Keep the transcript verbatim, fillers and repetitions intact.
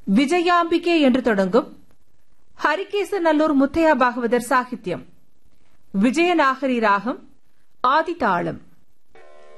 விஜயாம்பிகே என்று தொடங்கும் ஹரிகேசநல்லூர் முத்தையா பாகவதர் சாகித்யம். விஜயநாகரி ராகம், ஆதிதாளம்.